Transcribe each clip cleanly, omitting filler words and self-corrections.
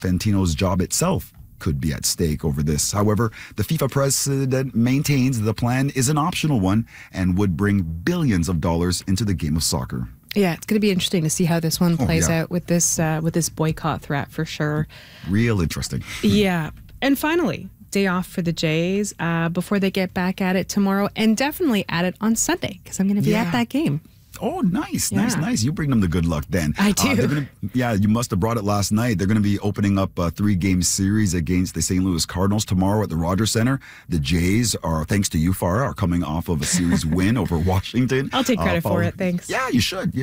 Infantino's job itself could be at stake over this. However, the FIFA president maintains the plan is an optional one and would bring billions of dollars into the game of soccer. Yeah, it's going to be interesting to see how this one plays out with this boycott threat for sure. Real interesting. Yeah. And finally, day off for the Jays before they get back at it tomorrow, and definitely at it on Sunday because I'm going to be at that game. Oh, nice. You bring them the good luck then. I do. You must have brought it last night. They're going to be opening up a 3-game series against the St. Louis Cardinals tomorrow at the Rogers Center. The Jays are, thanks to you, Farah, are coming off of a series win over Washington. I'll take credit for it. Thanks. Yeah, you should.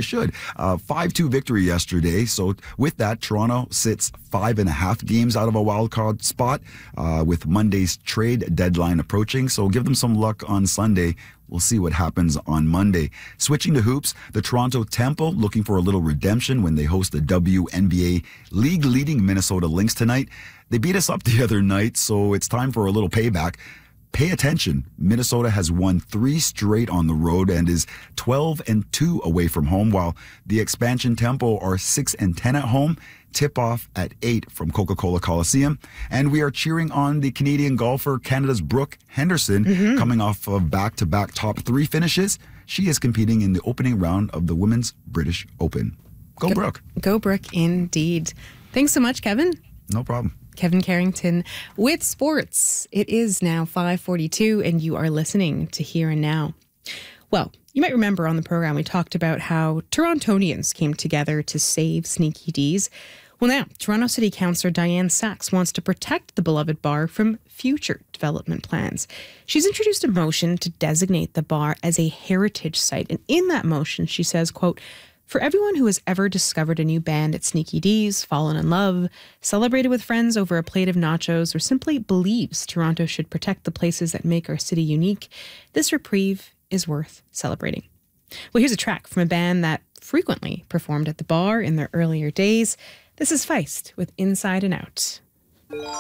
5-2 victory yesterday. So with that, Toronto sits 5.5 games out of a wild card spot with Monday's trade deadline approaching. So give them some luck on Sunday. We'll see what happens on Monday. Switching to hoops, the Toronto Temple looking for a little redemption when they host the WNBA league-leading Minnesota Lynx tonight. They beat us up the other night, so it's time for a little payback. Pay attention. Minnesota has won 3 straight on the road and is 12-2 away from home, while the expansion Tempo are 6-10 at home. Tip-off at 8 from Coca-Cola Coliseum. And we are cheering on the Canadian golfer, Canada's Brooke Henderson, coming off of back-to-back top 3 finishes. She is competing in the opening round of the Women's British Open. Go Brooke. Go Brooke, indeed. Thanks so much, Kevin. No problem. Kevin Carrington with sports. It is now 5:42 and you are listening to Here and Now. Well, you might remember on the program we talked about how Torontonians came together to save Sneaky D's. Well, now, Toronto City Councillor Diane Sachs wants to protect the beloved bar from future development plans. She's introduced a motion to designate the bar as a heritage site. And in that motion, she says, quote, "For everyone who has ever discovered a new band at Sneaky D's, fallen in love, celebrated with friends over a plate of nachos, or simply believes Toronto should protect the places that make our city unique, this reprieve is worth celebrating." Well, here's a track from a band that frequently performed at the bar in their earlier days. This is Feist with Inside and Out.